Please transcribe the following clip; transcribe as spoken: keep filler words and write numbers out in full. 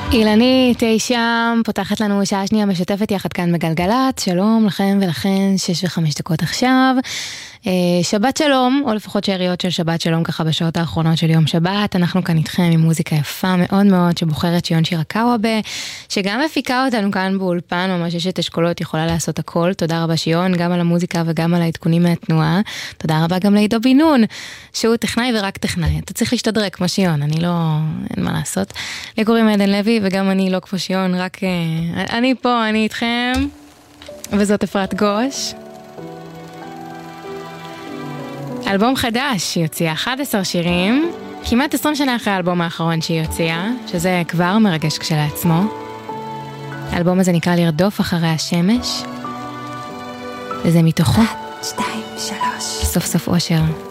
אילנית אי שם פותחת לנו שעה שנייה משותפת יחד כאן בגלגלת. שלום לכם ולכן, שש וחמש דקות עכשיו. שבת שלום, או לפחות שאריות של שבת שלום ככה בשעות האחרונות של יום שבת. אנחנו כאן איתכם עם מוזיקה יפה מאוד מאוד שבוחרת שיון שירקאווה, שגם מפיקה אותנו כאן באולפן, ממש יש את אשכולות, יכולה לעשות הכל. תודה רבה שיון, גם על המוזיקה וגם על העדכונים מהתנועה. תודה רבה גם לעידו בן נון, שהוא טכנאי ורק טכנאי. אתה צריך להשתדרג כמו שיון, אני לא, אין מה לעשות. לי קוראים עדן לוי וגם אני לא כמו שיון, רק אני פה, אני איתכם, וזאת אפרת גוש. אלבום חדש שיוציא אחד עשר שירים, כמעט עשרים שנה אחרי האלבום האחרון שהיא הוציאה, שזה כבר מרגש כשלעצמו. האלבום הזה נקרא לרדוף אחרי השמש, וזה מתוכו אחת, שתיים, שלוש. סוף סוף אושר.